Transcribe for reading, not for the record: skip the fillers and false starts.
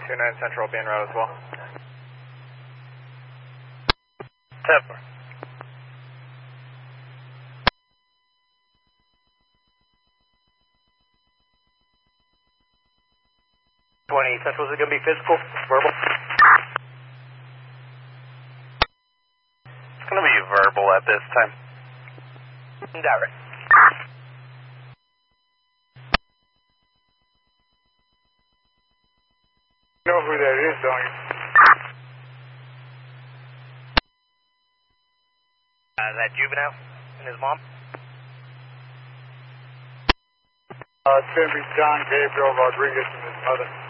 29 Central being route as well. 10-4. Central, is it going to be physical? Verbal? It's going to be verbal at this time. Direct. You know who that is, don't you? That juvenile and his mom? It's going to be John Gabriel Rodriguez and his mother.